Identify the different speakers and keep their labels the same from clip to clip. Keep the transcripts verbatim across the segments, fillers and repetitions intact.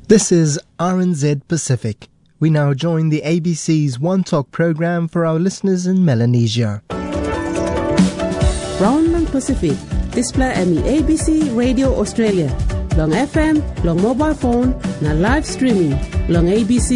Speaker 1: This is R N Z Pacific. We now join the A B C's One Talk program for our listeners in Melanesia.
Speaker 2: Brown ng Pacific, display emi A B C Radio Australia, long F M, long mobile phone, na live streaming, long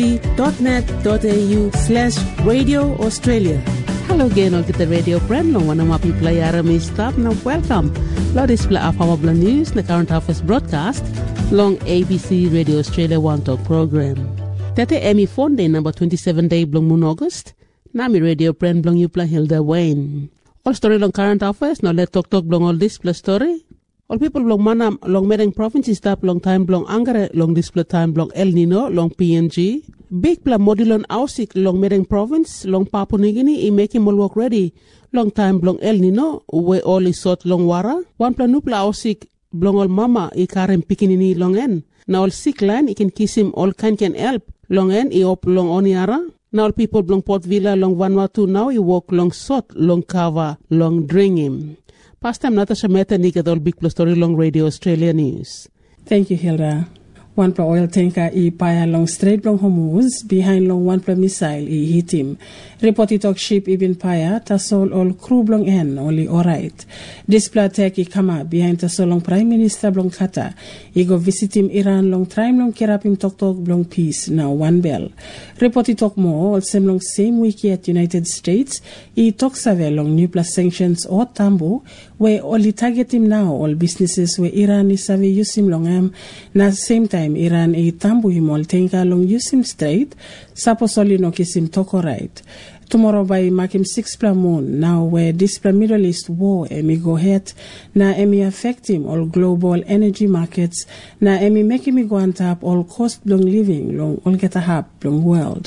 Speaker 2: abc.net.au slash Radio Australia. Hello again, all kita radio friend, long one of my people are may stop now welcome. Lo display of our news, the current affairs broadcast, long A B C Radio Australia One Talk program. Tate emi phone day number twenty-seven day blong moon August, nami radio friend blong yupla Hilda Wayne. All story long current affairs, now let talk talk blong all this plus story. All people blong manam long Medang province is tap long time blong Angare long display time blong El Nino long P N G. Big pla modulon ausik long Medang province long Papua New Guinea i making all work ready. Long time blong El Nino we all is sort long wara. One pla nupla ausik blong all mama i karen pikinini long en. Now all sick line i can kiss him all kind can help. Long en i op long oniara. Now all people blong Port Vila long Vanuatu now i walk long sot long kava long dring him. Past time Natasha Meta nikat all big plus story long Radio Australia News.
Speaker 3: Thank you, Hilda. One pla oil tanker i paya long Strait long Hormuz behind long one pla missile i hit him. Report it ship ibin paya tasol all crew long en only alright. This pla attack i kama behind tasol long Prime Minister long Qatar. I go visit him Iran long time long kirapim tok tok long peace now one bell. Report it more all same long same week at United States I tok save long new plus sanctions or tambo where only target him now all businesses where Iran is save use him long am na same time Iran e tambu him all tenka long use him straight supposedly no kiss him toko right. Tomorrow by mark him six pla moon now where this pla Middle East war emi go ahead na emi affect him all global energy markets na emi make him go on top all cost long living long all get a hap long world.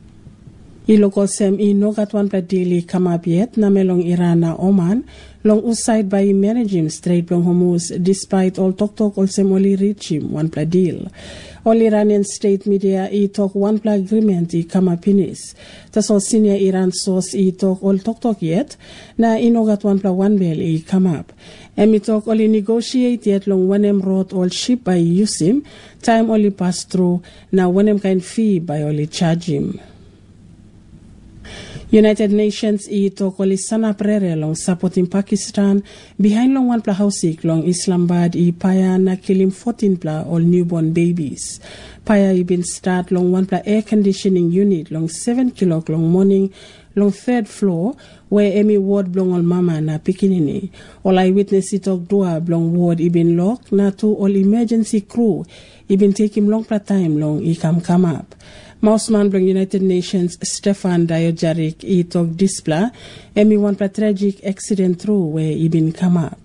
Speaker 3: I local sem I nogat one pla daily come up yet na melong Iran na Oman long uside by managing Strait long Hormuz despite all talk talk all sem only reach him one pla deal. All Iranian state media I talk one pla agreement I come up inis. Tas all senior Iran source I talk all talk talk yet na I nogat one pla one bell I come up. And I talk only negotiate yet long when em wrote all ship by use him time only pass through now when em kind fee by only charge him. United Nations I talk only sana prere long supporting Pakistan behind long one pla housik long Islamabad I paya na killing fourteen pla all newborn babies. Paya I been start long one pla air conditioning unit long seven kilok long morning long third floor where Emi ward blong all mama na pikinini. All eyewitness I talk dua blong ward I been lock na to all emergency crew I been take him long pla time long I come come up. Mouseman blong United Nations Stefan Diojaric I talk displa emi one pla tragic accident through where I been come up.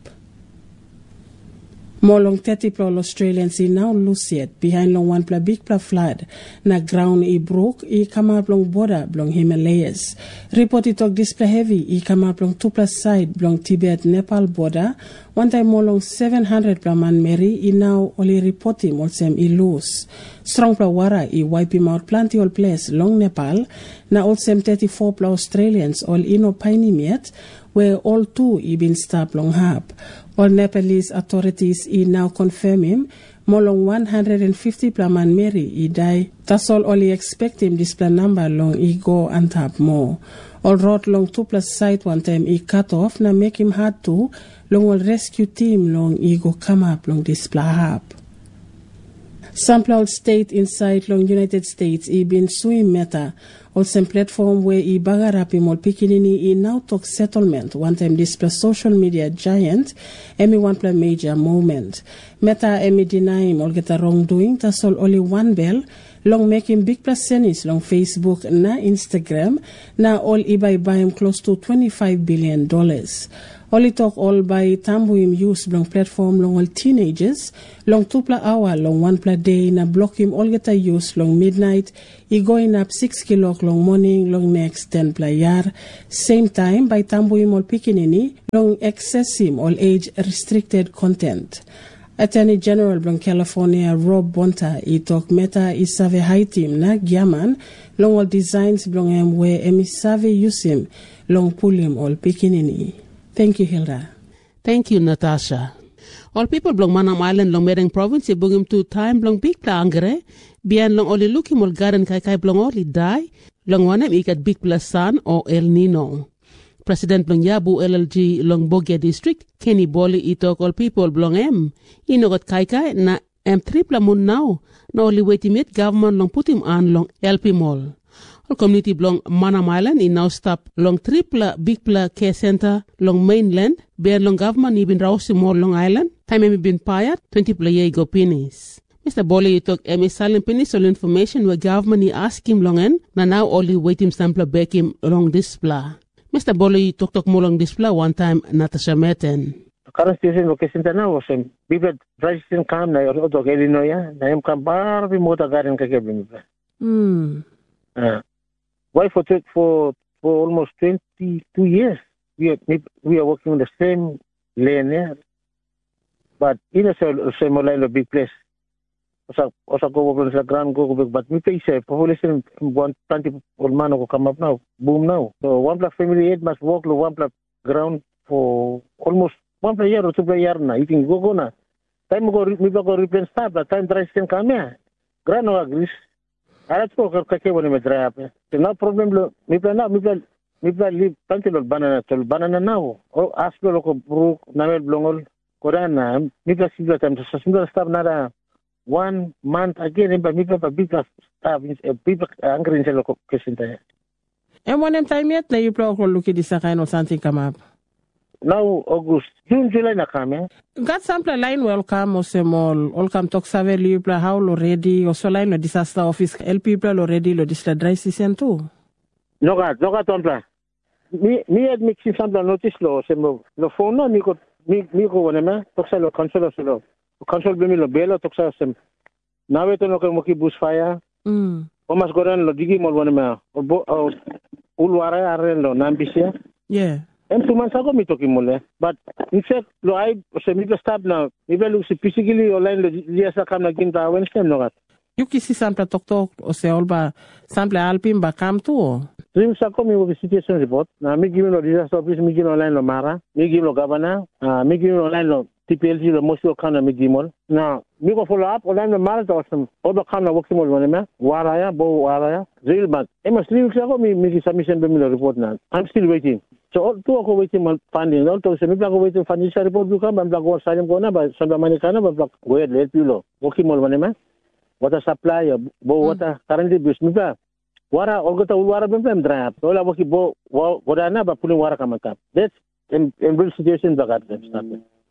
Speaker 3: More long thirty pla Australians I now lose yet behind long one pla big pla flood na ground I broke I come up long border blong Himalayas. Report I talk displa heavy I come up long two pla side blong Tibet Nepal border. One time more long seven hundred pla man Mary I now only report him all same I lose. Strong pla wara I wipe him out plenty all place long Nepal na all same thirty-four pla Australians all ino piney yet where all two I been stabbed long hab. All Nepalese authorities I now confirm him more long one hundred fifty pla man Mary I die. That's all only expect him this pla number long I go and tap more. All road long two plus side one time I cut off na make him hard to long all rescue team long I go come up long this pla hab. Sample state inside long United States I been suing Meta all same platform where I bagarapim all pikinini I now talk settlement one time this plus social media giant emi one pla major moment. Meta emi deny him all get a wrongdoing that's all only one bell long making big plus senis long Facebook na Instagram na all I buy buy him close to twenty-five billion dollars. Only talk all by tambu him use long platform long all teenagers long two pla hour long one pla day na block him all get a use long midnight I going up six kilok long morning long next ten pla yar same time by tambu him all pikinini long access him all age restricted content. Attorney General from California Rob Bonta I talk Meta I save high team na Gyaman long all designs belong him where emi save use him long pull him all pikinini. Thank you, Hilda.
Speaker 2: Thank you, Natasha. All people belong Manam Island long Mereng province bugim to time belong big pla angre bian long oli luki mol garden kai kai belong oli die long wanem ikat big pla sun or El Nino. President belong Yabu L L G long Bogia district Kenny Boli itok all people belong em inogot kai kai na em triple mun now na oli waitimate government long put him on long L P mall. All community belong Manam Island in now stop long triple big pla care center long mainland bear long government ibin rausi more long island time emi bin payat twenty play go pinis. Mister Boli took emi silent pinis all information where government he ask him long en na now only wait him sample back him long display. Mister Boli took tok mo long display one time Natasha Meten.
Speaker 4: Current situation location now was um people driving come na or to Illinois na em kam bar bi mota garin ka ke bin.
Speaker 3: Hmm.
Speaker 4: Uh, why for for for almost twenty-two years we are we are working in the same lane there, but in a same line of big place. Osa osa go over the grand go big, but we pay say population one twenty old man go come up now, boom now. So one block family eight must walk to one block ground for almost one per year or two per year now. You can go go now. Time go we go replace start, but time drive can come here. Grand no agrees. Arat ko kake woni me dry up. No problem lo mi plana mi plan mi plan live tanti lo banana tol banana now. O aslo lo ko brook navel blongol korana mi plan sigla tam so single stop nada one month again but mi plan big staff a big angry in lo ko kesinta.
Speaker 3: And one time yet na you plan ko luki di sa kain or something come up.
Speaker 4: Now August, June, July na kami.
Speaker 3: Got sample line welcome o semol. Welcome talk save li pla how lo ready o so line lo disaster office L P pla lo ready lo disla dry season too.
Speaker 4: No gat, no gat tompla. Mi mi ad mixing sample notice lo semol. Lo phone no mi ko mi mi ko wona ma talk sa lo console so lo. Console bimi lo belo talk sa sem. Nawe to no ko mo ki bushfire.
Speaker 3: Mm.
Speaker 4: O mas goran lo digi mol wona ma. O ulwara arren lo nambisia.
Speaker 3: Yeah.
Speaker 4: And two months ago, me talking more. But in fact, lo I se me stop now. Me look physically online lo liasa kam na ginta Wednesday no gat.
Speaker 3: You kisi sample talk talk o se olba sample alpim ba kam tu.
Speaker 4: Dream sako me wo situation report. Na me give lo disaster office me give online lo mara. Me give lo governor. Ah me give online lo T P L C lo most kan na me give mol. Na me go follow up online lo mara to some oba kan na working mol wona me. Waraya bo waraya. Real bad. Ema three weeks ago me me submission be me lo report na. I'm still waiting. So all two ako waiting mal funding. All to se mi blago waiting funding sa report buka ban blago sa ko na ba sa manikana ba blago go let pilo. Working mol wona me. Water supply bo water currently bis mi ba. Wara olgota ulwara bem bem drap. Ola woki bo wara na ba pulin wara kamaka. That's in in real situation bagat start.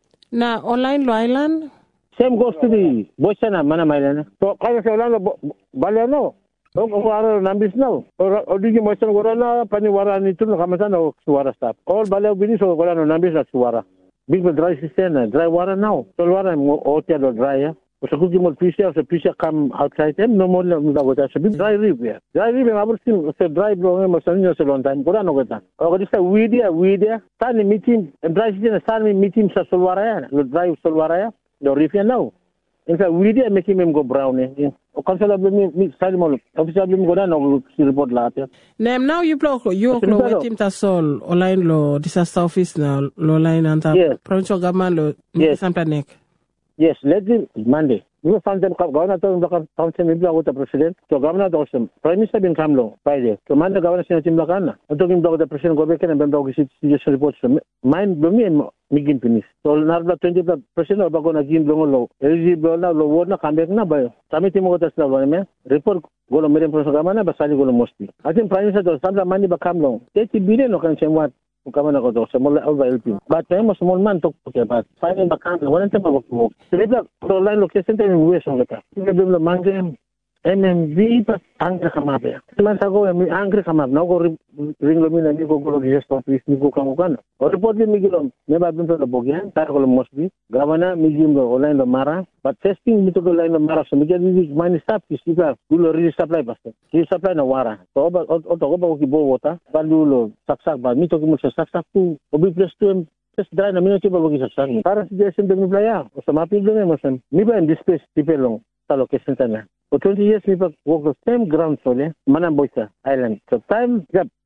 Speaker 3: Na online lo island?
Speaker 4: Same goes to the Bochana mana mailana. So kaya sa ulan lo balano. O wara nambis now. O digi motion wara na pani wara ni tun kamasa na wara stop. All balaw bini so wala no nambis na wara. Big dry system na dry wara now. So wara mo hotel lo dry ya. O sa kuki mo pisha sa pisha come outside them no more la gota sa big dry rib ya. Dry rib na abur sin sa dry bro mo sa ninyo sa long time. Wala no gota. O godi sa widia widia tani meeting dry system sa tani meeting sa solwara ya. Lo dry solwara ya. Lo rifia now. In fact, we did make him go brown. O kansala bimi mi sali mo. Official bimi go na no report lahat.
Speaker 3: Nem now you block you no waiting ta sol online lo disaster office na lo line anta provincial government lo sample nek.
Speaker 4: Yes, let's do Monday. We found them governor to the council mi block the president. So governor to some prime minister bin kamlo Friday. So Monday governor sin tim block na. To kim block the president go back and ben block si si report so mine bimi migin pinis. So narba twenty percent ba go na gin blongo lo. Eligible na lo word na comeback na ba. Kami timo ko tas na me report go lo mere provincial governor ba sali go lo mostly. Atin prime minister to samla money ba kamlo. thirty billion no kan semwat. Kama na ko to sa mall over L P. But may mas small man to okay but final bakan wala ta mabok. Sila to line location ta ni west ng ta. Sila bim la mangem M M V pa angre kamabe. Man sa ko mi angre kamab na ko ring lo mina ni ko ko just office ni ko kamo kan. O report mi gilom me ba bim to bogyan ta ko lo mosbi. Gavana mi gim lo online lo mara. But testing mi to ko line lo mara so mi get mi mani stop ki sila dulo really supply basta. Ki supply na wara. To ba o to ko ba ko bo wota. Balulo saksak ba mi to ko mo sa saksak tu. Obi plus two just dry na minuto ba wagi saksak. Para suggestion be mi playa. O sa mapi do mo sem. Mi ba in this space tipelong sa location ta na. For twenty years, we work the same ground soil, Manamboysa Island. So time,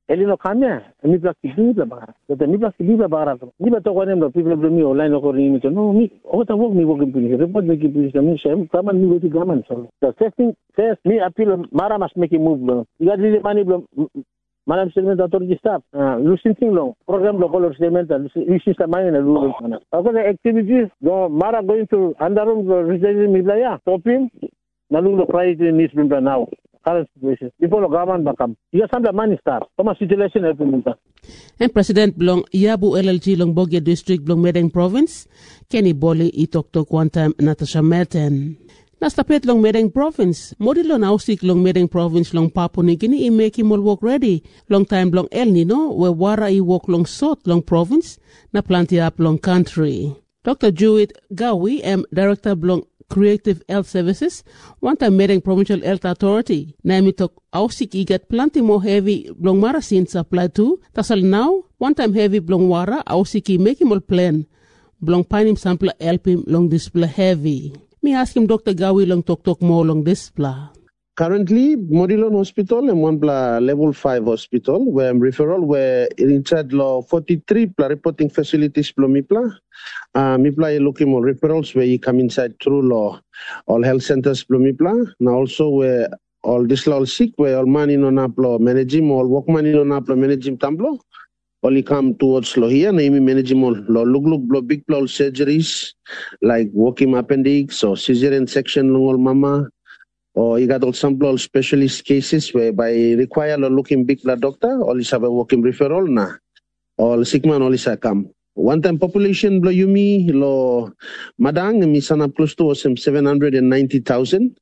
Speaker 4: Elino kamya, mi plak tibi la bara. Kata mi plak tibi la bara. Ni ba to kanem lo people lo mi online ko rin ito. No, mi o ta wog mi wog impuni. Report mi kipuni sa mi sem kaman mi woti gaman so. The testing test mi appeal mara mas make move lo. Iga dili mani lo Malam statement authority staff. Lusin ting lo program lo color statement lusin sa mani na lulo kana. Ako the activities go mara going to andarum residence mi playa. Topim nalulo priority needs bimba now. Current situation. People of government bakam. Iya samla money star. Toma situation ay pumunta.
Speaker 2: And President Blong Yabu L L G Long Bogia District Blong Medeng Province, Kenny Bolly itok-tok one time Natasha Melton. Nastapet Long Medeng Province, modilo na usik Long Medeng Province Long Papua New Guinea i make him all work ready. Long time Long El Nino, where wara i walk Long Sot Long Province, na planti up Long Country. Doctor Jewett Gawi, M. Director Blong Creative Health Services, one time Medeng Provincial Health Authority, na mitok ausik igat plenty more heavy blong marasin supply to, tasal now, one time heavy blong wara ausik i make him all plan, blong panim sample help him long display heavy. Me ask him Doctor Gawi long talk talk more long display.
Speaker 5: Currently, Modilon Hospital and one bla level five hospital, where I'm referral, where in charge law forty-three pla reporting facilities plo mipla. Uh, mipla looking more referrals where you come inside through law, all health centers plo mipla. Now also where all this law sick, where all money no naplo managing, all work money no naplo managing tamblo. Only come towards law here, na imi managing all law look look blow big blow surgeries like walking appendix or cesarean section long all mama. Or you got all some all specialist cases whereby require a looking big blood doctor, or is have a walking referral na, or sick man all is a come. One time population blow yumi lo madang misana close to some seven hundred and ninety thousand.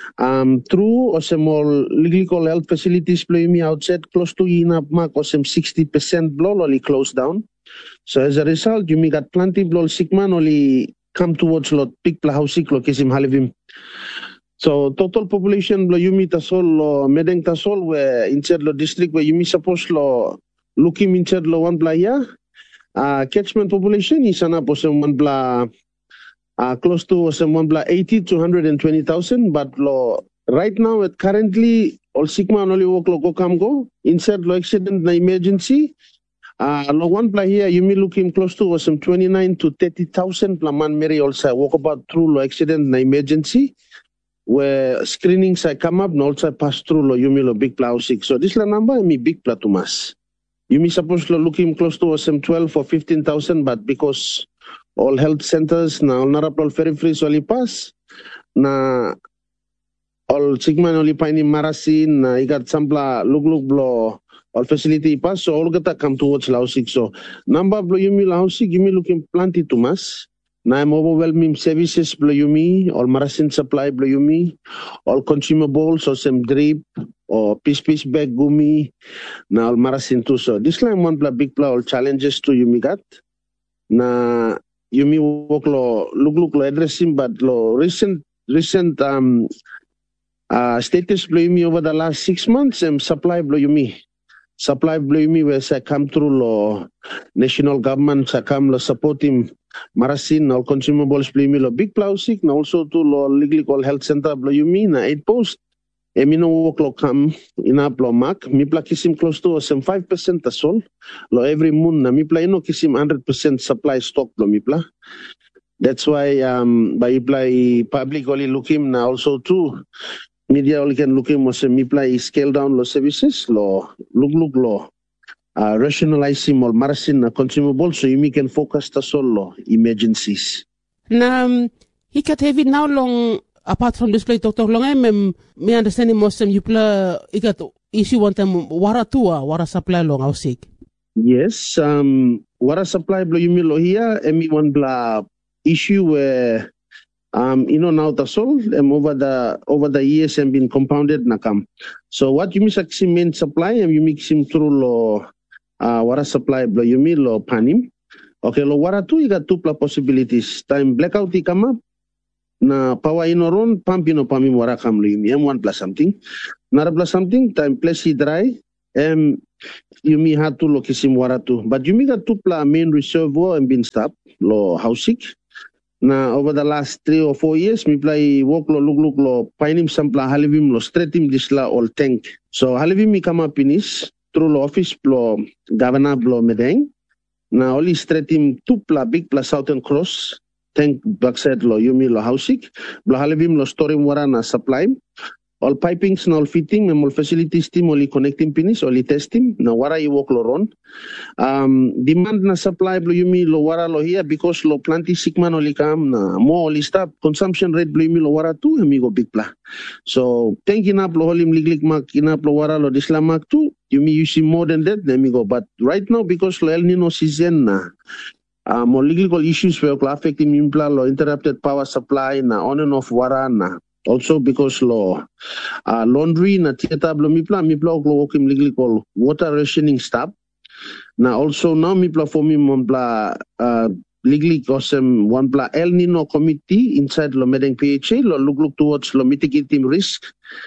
Speaker 5: Um through or some all legal health facilities blow yumi outside close to ina mark or some sixty percent blow only closed down. So as a result, yumi got plenty blow sick man only come towards lot big blow house sick lo kisim halivim. So total population lo yumi tasol lo Medeng tasol where inside lo district where yumi suppose lo looking inside lo one playa uh catchment population is ana po some one bla uh close to some one bla eighty to one hundred twenty thousand, but lo right now at currently all sigma only work lo go come go inside lo accident na emergency uh lo one pla here yumi looking close to some twenty-nine to thirty thousand pla man mary also walk about through lo accident na emergency, where screenings I come up and also pass through lo yumi lo big plow six. So this la number I mean big platumas. Yumi supposed to looking close to some twelve or fifteen thousand, but because all health centers na all narapol peripheries only pass na all sigman only paini marasin na igat sampla look look blow all facility pass, so all gata come towards lao six. So number blow yumi lao six yumi looking plenty to mass. Na I'm overwhelming services blow yumi, all marasin supply blow yumi, all consumables or some drip or piece piece bag gumi, na all marasin too. So this line one bla big bla all challenges to yumi got. Na yumi work lo look look lo addressing, but lo recent recent um uh status blow yumi over the last six months and supply blow yumi. Supply blow yumi where I come through lo national government I come lo support him. Marasin all consumables blow yumi lo big plow sick na also to lo legally call health center blow yumi na eight post emino work lo come ina blow mark mi pla kisim close to some five percent asol lo every moon na mi pla ino kisim one hundred percent supply stock blow mi pla. That's why um by play public only look him na also too media only can look him was mi pla scale down lo services lo look look lo Uh, rationalizing all marasin na consumable so you can focus ta solo emergencies.
Speaker 2: Na um, hikat heavy now long apart from display doctor long em me understanding most of you pla ikat issue one time wara tua wara supply long ausik.
Speaker 5: Yes, um wara supply blo you lo here emi one bla issue where um you know now the sol um, over the over the years and been compounded na kam. So what you miss main supply and you mix him through lo Uh, wara supply blow yumi lo panim. Okay, lo wara tu you got two possibilities. Time blackout i come up na power inoron pump ino pamim wara kam lo yumi m one plus something. Nara plus something time place dry um yumi had to lo kisim wara tu. But yumi got two pla main reservoir and been stopped lo housing. Na over the last three or four years mi play work lo look look lo painim sampla halivim lo straightim disla all tank. So halivim mi come up finish. through the office blo Governor blo Medeng. Na only stretim tupla big plus Southern Cross. Thank Baksed lo Yumi lo Hausik. Blo halivim lo storim wara na supply. All pipings na all fitting, and all facilities team, only connecting pinis, only testing. Na wara i walk lo ron. Um, demand na supply blo Yumi lo wara lo here because lo planti sikman only kam na mo only stop consumption rate blo Yumi lo wara tu amigo big pla. So thank you na blo holim liglik mak ina blo wara lo dislamak tu. Yumi you see more than that amigo. But right now because lo El Nino season na. Uh, more legal issues were affecting impla lo interrupted power supply na on and off wara na. Also because law uh, laundry na theater blo mipla mipla lo wokim legal water rationing stop. Now also now mipla for me monpla uh, legally cosem one pla El Nino committee inside lo Medeng P H A lo look look towards lo mitigating risk.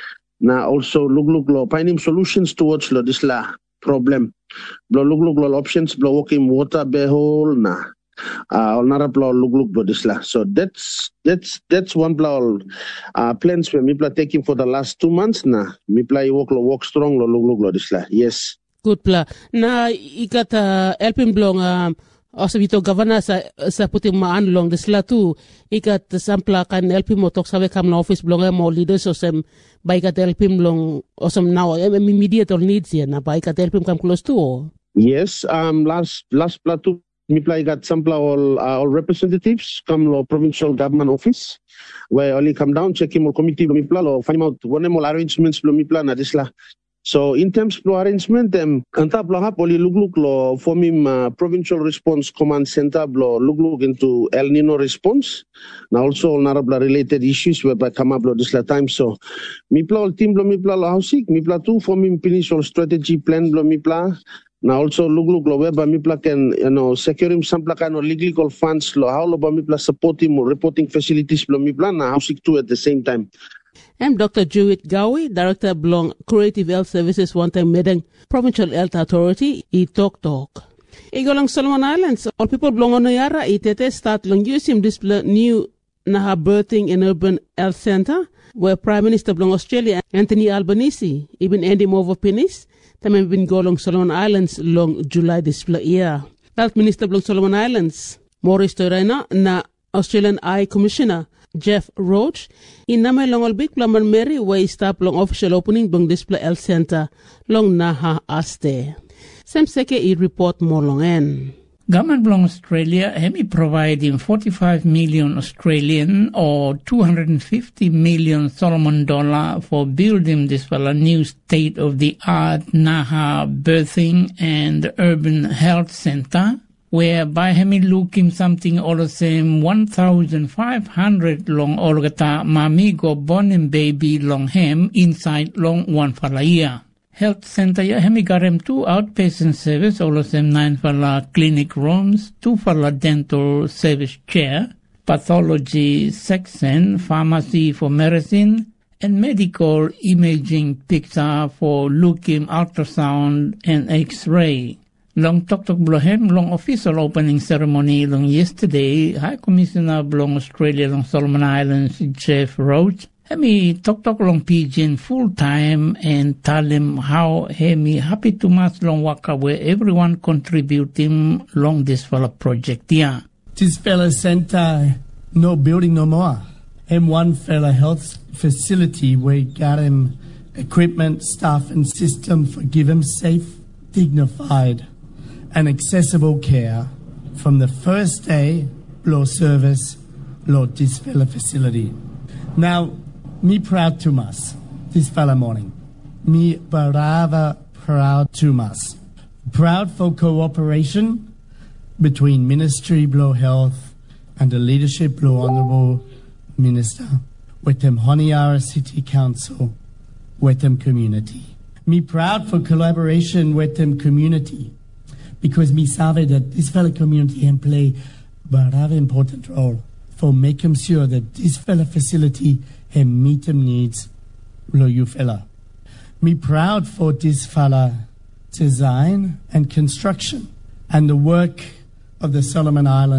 Speaker 5: Now also look look lo finding solutions towards lo this la problem. Blo look look lo options blo wokim water behol na. Uh, look look so that's that's that's one plan uh, plans where Mipla taking for the last two months na Mipla walk walk strong lo look look yes
Speaker 2: good pla na ikata helping blong um also bito governor sa sa puting maan long disla tu ikat sampla kan helping mo tok sawe kam na office blong mo leaders so sem by kat helping long awesome now immediate needs ya na by kat helping kam close to
Speaker 5: yes um last last platu Mipla got some all uh, all representatives come to provincial government office where only come down check him or committee Mipla or find out one more arrangements Mipla na disla. So in terms of arrangement them anta blo hap only look look lo form him uh, provincial response command center blo look look into El Nino response. Now also narabla related issues whereby come up lo disla time so Mipla team blo Mipla lo housing Mipla too form him finish all strategy plan blo Mipla. Now also look look lo weba mipla can you know secure him some kind of legal funds lo how lo ba mipla support him or reporting facilities lo mipla na housing too at the same time.
Speaker 2: I'm Doctor Jewett Gawi, Director Blong Creative Health Services one time Medeng Provincial Health Authority i Talk Talk. Igo lang Solomon Islands all people blong onayara i tete start long use him display new naha birthing and urban health center where Prime Minister blong Australia Anthony Albanese even Andy Movo Pinis Tamen bin go long Solomon Islands long July display year. Health Minister long Solomon Islands, Maurice Torena na Australian Eye Commissioner Jeff Roach, in namay long all big plaman Mary way stop long official opening bang display health center long naha aste. Sem seke I report mo long en.
Speaker 6: Government belong Australia hemi providing forty-five million Australian or two hundred fifty million Solomon dollar for building this well, a new state-of-the-art Naha birthing and urban health center, whereby hemi looking something all the same one thousand five hundred long orgata mamigo born and baby long hem inside long one falaya. Health center ya hemi garem two outpatient service, all of them nine for la clinic rooms, two for la dental service chair, pathology section, pharmacy for medicine, and medical imaging picture for looking ultrasound and X-ray. Long Tok Tok Blohem, long official opening ceremony long yesterday, High Commissioner Blong Australia long Solomon Islands, Jeff Roach, Hemi Tok Tok long Pidgin full time and tell him how Hemi happy to mas long waka where everyone contributing long this fella project. Yeah.
Speaker 7: This fella center no building no more. And one fella health facility where got him equipment, staff and system for give him safe, dignified and accessible care from the first day law service law this fella facility. Now me proud to mas this fella morning. Me barava proud to mas. Proud for cooperation between Ministry Blow Health and the leadership Blow Honourable Minister with them Honiara City Council with them community. Me proud for collaboration with them community because me save that this fella community can play barava important role for making sure that this fella facility and meet them needs lo you fella. Me proud for this fella design and construction and the work of the Solomon Islands